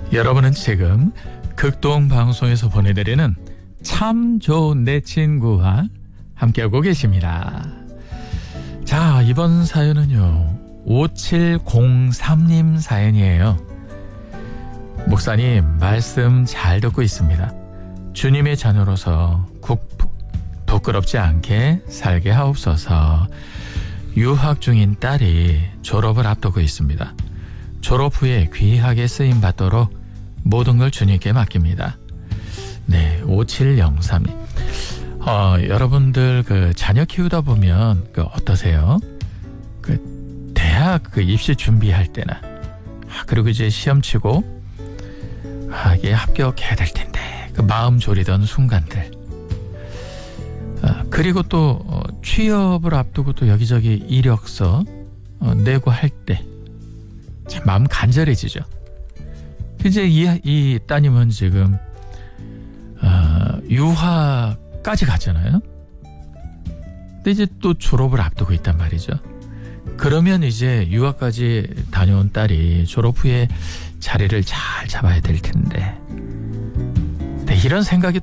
여러분은 지금 극동방송에서 보내드리는 참 좋은 내 친구와 함께하고 계십니다. 자, 이번 사연은요 5703님 사연이에요. 목사님, 말씀 잘 듣고 있습니다. 주님의 자녀로서 부끄럽지 않게 살게 하옵소서. 유학 중인 딸이 졸업을 앞두고 있습니다. 졸업 후에 귀하게 쓰임 받도록 모든 걸 주님께 맡깁니다. 네, 5703님. 여러분들 그 자녀 키우다 보면 어떠세요? 그 대학 그 입시 준비할 때나 그리고 이제 시험 치고 이게 합격해야 될 텐데 그 마음 졸이던 순간들. 그리고 또 취업을 앞두고 또 여기저기 이력서 내고 할 때 참 마음 간절해지죠. 이제 이 따님은 지금 유학까지 갔잖아요. 근데 이제 또 졸업을 앞두고 있단 말이죠. 그러면 이제 유학까지 다녀온 딸이 졸업 후에 자리를 잘 잡아야 될 텐데. 네, 이런 생각이